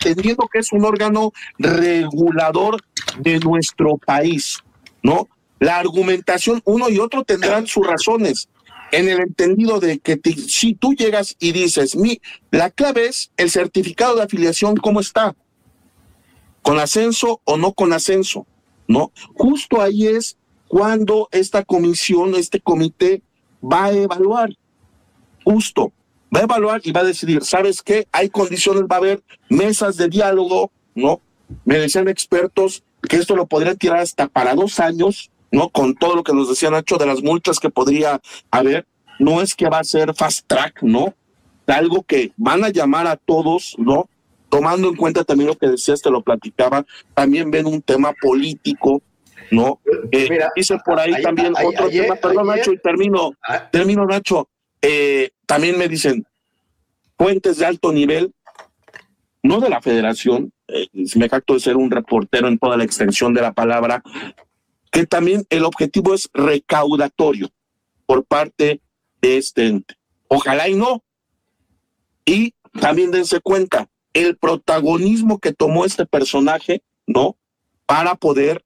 entendiendo que es un órgano regulador de nuestro país, ¿no? La argumentación, uno y otro tendrán sus razones, en el entendido de que si tú llegas y dices, la clave es el certificado de afiliación, ¿cómo está? ¿Con ascenso o no con ascenso? ¿No? Justo ahí es cuando esta comisión, este comité va a evaluar, justo, va a evaluar y va a decidir, ¿sabes qué? Hay condiciones, va a haber mesas de diálogo, ¿no? Me decían expertos que esto lo podrían tirar hasta para 2 años, ¿no? Con todo lo que nos decían Nacho de las multas que podría haber, no es que va a ser fast track, ¿no? Algo que van a llamar a todos, ¿no? Tomando en cuenta también lo que decías, te lo platicaba, también ven un tema político, ¿no? Mira, dice por ahí también otro tema, perdón Nacho, y termino Nacho, también me dicen, fuentes de alto nivel, no de la federación, me jacto de ser un reportero en toda la extensión de la palabra, que también el objetivo es recaudatorio por parte de este ente. Ojalá y no. Y también dense cuenta, el protagonismo que tomó este personaje, ¿no? Para poder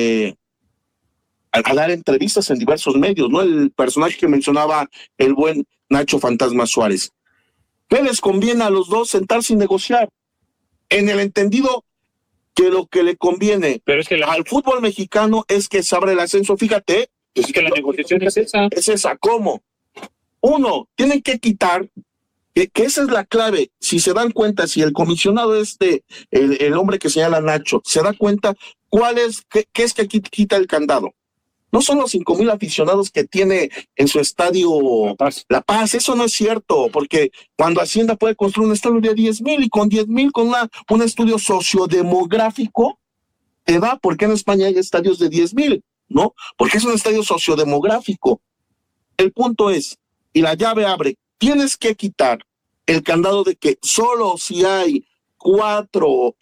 a dar entrevistas en diversos medios, ¿no? El personaje que mencionaba el buen Nacho Fantasma Suárez. ¿Qué les conviene a los dos sentarse y negociar? En el entendido que lo que le conviene al fútbol mexicano es que se abre el ascenso. Fíjate, es que la negociación es esa. Es esa, ¿cómo? Uno, tienen que quitar, que esa es la clave. Si se dan cuenta, si el comisionado el hombre que señala Nacho, se da cuenta, ¿qué es que aquí quita el candado? No son los 5,000 aficionados que tiene en su estadio La Paz, eso no es cierto, porque cuando Hacienda puede construir un estadio de 10,000 y con 10,000 con un estudio sociodemográfico, te da, porque en España hay estadios de 10,000, ¿no? Porque es un estadio sociodemográfico. El punto es, y la llave abre, tienes que quitar el candado de que solo si hay 4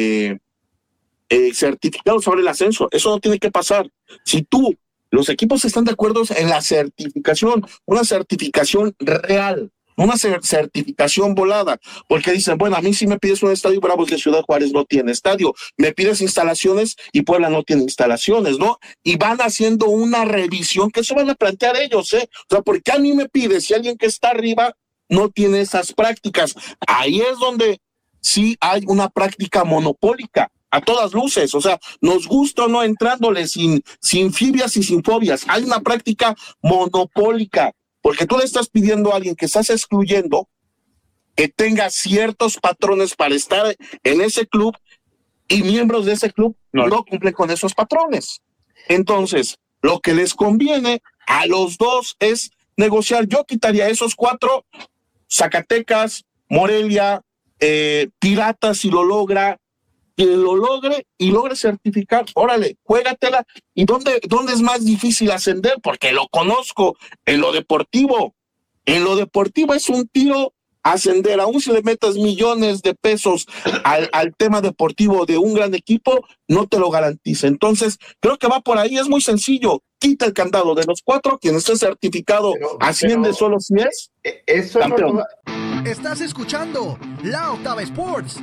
certificados sobre el ascenso, eso no tiene que pasar. Si los equipos están de acuerdo en la certificación, una certificación real, una certificación volada, porque dicen, bueno, a mí si me pides un estadio, Bravos de Ciudad Juárez no tiene estadio, me pides instalaciones y Puebla no tiene instalaciones, ¿no? Y van haciendo una revisión, que eso van a plantear ellos, O sea, ¿por qué a mí me pides si alguien que está arriba no tiene esas prácticas? Ahí es donde sí hay una práctica monopólica, a todas luces, o sea, nos gusta o no entrándole sin fibias y sin fobias, hay una práctica monopólica, porque tú le estás pidiendo a alguien que estás excluyendo que tenga ciertos patrones para estar en ese club y miembros de ese club no cumplen con esos patrones. Entonces, lo que les conviene a los dos es negociar. Yo quitaría esos 4, Zacatecas, Morelia, Piratas, si lo logra, quien lo logre y logre certificar, órale, juégatela. ¿Y dónde es más difícil ascender? Porque lo conozco, en lo deportivo. En lo deportivo es un tiro ascender, aún si le metas millones de pesos al tema deportivo de un gran equipo, no te lo garantiza. Entonces, creo que va por ahí, es muy sencillo. Quita el candado de los 4, quien esté certificado asciende solo si es eso campeón. Estás escuchando La Octava Sports.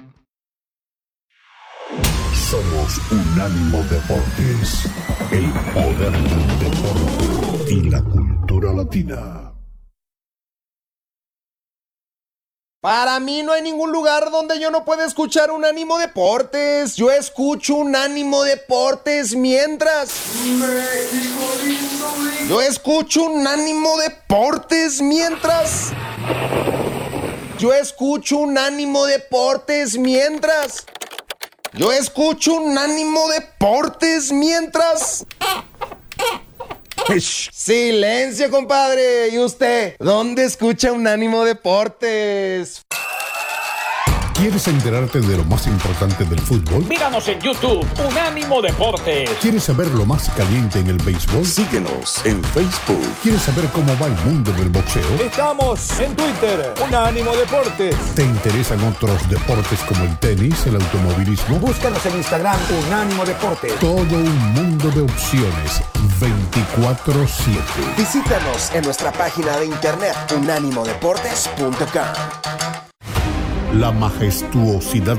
Somos Unánimo Deportes, el poder del deporte y la cultura latina. Para mí no hay ningún lugar donde yo no pueda escuchar Unánimo Deportes. Yo escucho Unánimo Deportes mientras... Yo escucho Unánimo Deportes mientras... Yo escucho Unánimo Deportes mientras... Yo escucho Unánimo Deportes mientras... Silencio, compadre. ¿Y usted? ¿Dónde escucha Unánimo Deportes? ¿Quieres enterarte de lo más importante del fútbol? Míranos en YouTube, Unánimo Deportes. ¿Quieres saber lo más caliente en el béisbol? Síguenos en Facebook. ¿Quieres saber cómo va el mundo del boxeo? Estamos en Twitter, Unánimo Deportes. ¿Te interesan otros deportes como el tenis, el automovilismo? Búscanos en Instagram, Unánimo Deportes. Todo un mundo de opciones, 24/7. Visítanos en nuestra página de internet, unánimodeportes.com. La majestuosidad